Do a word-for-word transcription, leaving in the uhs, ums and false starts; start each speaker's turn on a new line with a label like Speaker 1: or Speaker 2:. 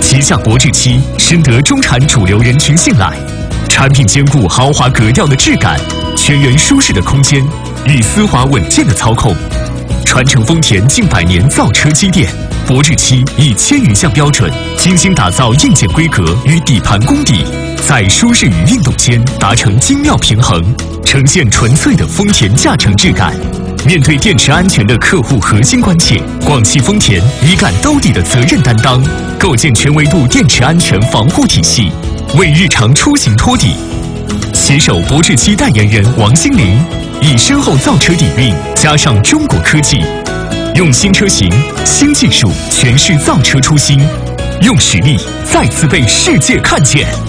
Speaker 1: 旗下博智七深得中产主流人群信赖，产品兼顾豪华格调的质感、全员舒适的空间与丝滑稳健的操控。传承丰田近百年造车积淀，博智七以千余项标准精心打造硬件规格与底盘功底，在舒适与运动间达成精妙平衡，呈现纯粹的丰田驾乘质感。面对电池安全的客户核心关切，广汽丰田一杆兜底的责任担当，构建全维度电池安全防护体系，为日常出行托底。携手博智七代言人王心凌，以深厚造车底蕴加上中国科技，用新车型、新技术诠释造车初心，用实力再次被世界看见。